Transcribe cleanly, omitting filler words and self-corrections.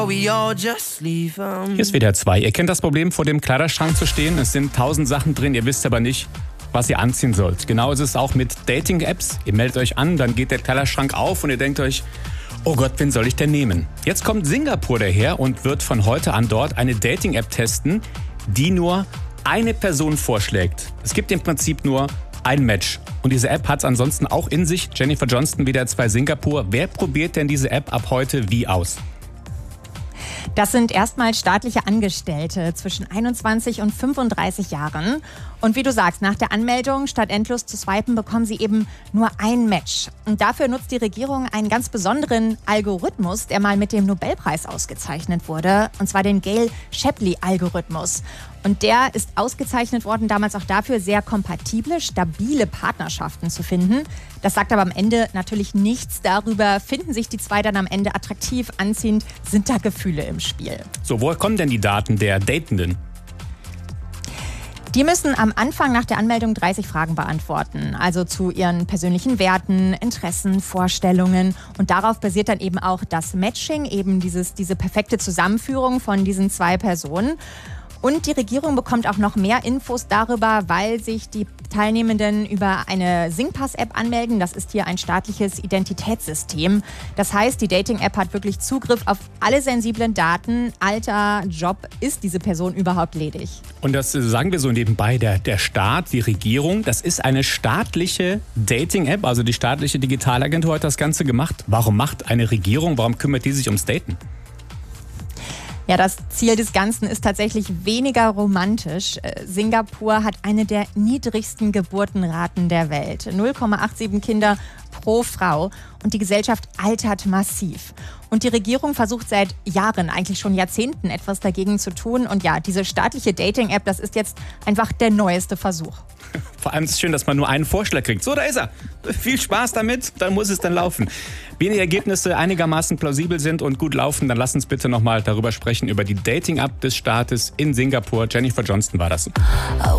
Hier ist WDR 2. Ihr kennt das Problem, vor dem Kleiderschrank zu stehen. Es sind 1000 Sachen drin, ihr wisst aber nicht, was ihr anziehen sollt. Genau ist es auch mit Dating-Apps. Ihr meldet euch an, dann geht der Kleiderschrank auf und ihr denkt euch, oh Gott, wen soll ich denn nehmen? Jetzt kommt Singapur daher und wird von heute an dort eine Dating-App testen, die nur eine Person vorschlägt. Es gibt im Prinzip nur ein Match. Und diese App hat es ansonsten auch in sich. Jennifer Johnston, WDR 2 Singapur. Wer probiert denn diese App ab heute wie aus? Das sind erstmal staatliche Angestellte zwischen 21 und 35 Jahren. Und wie du sagst, nach der Anmeldung, statt endlos zu swipen, bekommen sie eben nur ein Match. Und dafür nutzt die Regierung einen ganz besonderen Algorithmus, der mal mit dem Nobelpreis ausgezeichnet wurde. Und zwar den Gale-Shapley-Algorithmus. Und der ist ausgezeichnet worden damals auch dafür, sehr kompatible, stabile Partnerschaften zu finden. Das sagt aber am Ende natürlich nichts darüber, finden sich die zwei dann am Ende attraktiv, anziehend, sind da Gefühle im Spiel. So, woher kommen denn die Daten der Datenden? Die müssen am Anfang nach der Anmeldung 30 Fragen beantworten, also zu ihren persönlichen Werten, Interessen, Vorstellungen. Und darauf basiert dann eben auch das Matching, eben diese perfekte Zusammenführung von diesen zwei Personen. Und die Regierung bekommt auch noch mehr Infos darüber, weil sich die Teilnehmenden über eine Singpass-App anmelden. Das ist hier ein staatliches Identitätssystem. Das heißt, die Dating-App hat wirklich Zugriff auf alle sensiblen Daten. Alter, Job, ist diese Person überhaupt ledig? Und das sagen wir so nebenbei, der Staat, die Regierung, das ist eine staatliche Dating-App, also die staatliche Digitalagentur hat das Ganze gemacht. Warum macht eine Regierung, warum kümmert die sich ums Daten? Ja, das Ziel des Ganzen ist tatsächlich weniger romantisch. Singapur hat eine der niedrigsten Geburtenraten der Welt. 0,87 Kinder pro Frau. Und die Gesellschaft altert massiv. Und die Regierung versucht seit Jahren, eigentlich schon Jahrzehnten, etwas dagegen zu tun. Und ja, diese staatliche Dating-App, das ist jetzt einfach der neueste Versuch. Vor allem ist es schön, dass man nur einen Vorschlag kriegt. So, da ist er. Viel Spaß damit, dann muss es dann laufen. Wenn die Ergebnisse einigermaßen plausibel sind und gut laufen, dann lasst uns bitte nochmal darüber sprechen, über die Dating-App des Staates in Singapur. Jennifer Johnston war das.